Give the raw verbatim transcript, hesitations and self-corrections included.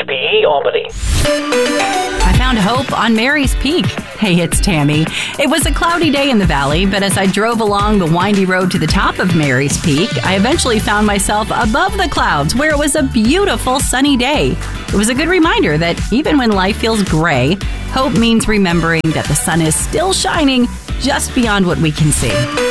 P E Albany. I found hope on Mary's Peak. Hey, it's Tammy. It was a cloudy day in the valley, but as I drove along the windy road to the top of Mary's Peak, I eventually found myself above the clouds where it was a beautiful sunny day. It was a good reminder that even when life feels gray, hope means remembering that the sun is still shining just beyond what we can see.